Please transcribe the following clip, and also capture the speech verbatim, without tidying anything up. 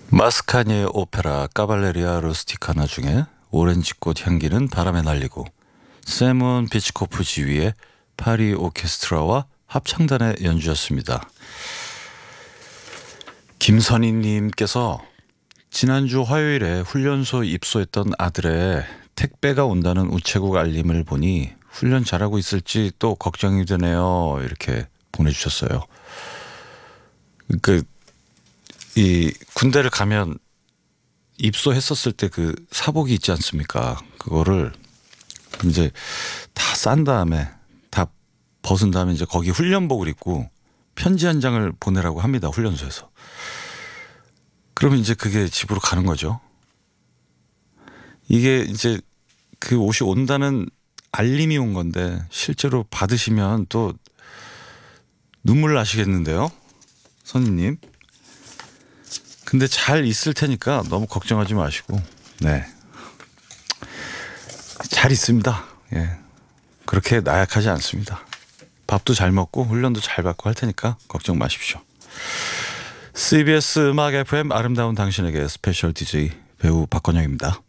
마스카니의 오페라 까발레리아 루스티카나 중에 오렌지꽃 향기는 바람에 날리고, 세몬 비치코프 지휘의 파리 오케스트라와 합창단의 연주였습니다. 김선희님께서 지난주 화요일에 훈련소 입소했던 아들의 택배가 온다는 우체국 알림을 보니 훈련 잘하고 있을지 또 걱정이 되네요. 이렇게 보내주셨어요. 그 이 군대를 가면 입소했었을 때 그 사복이 있지 않습니까? 그거를 이제 다 싼 다음에 다 벗은 다음에 이제 거기 훈련복을 입고 편지 한 장을 보내라고 합니다. 훈련소에서. 그러면 이제 그게 집으로 가는 거죠. 이게 이제 그 옷이 온다는 알림이 온 건데 실제로 받으시면 또 눈물 나시겠는데요, 선생님. 근데 잘 있을 테니까 너무 걱정하지 마시고, 네, 잘 있습니다. 예, 그렇게 나약하지 않습니다. 밥도 잘 먹고 훈련도 잘 받고 할 테니까 걱정 마십시오. 씨비에스 음악 에프엠 아름다운 당신에게 스페셜 디제이 배우 박건영입니다.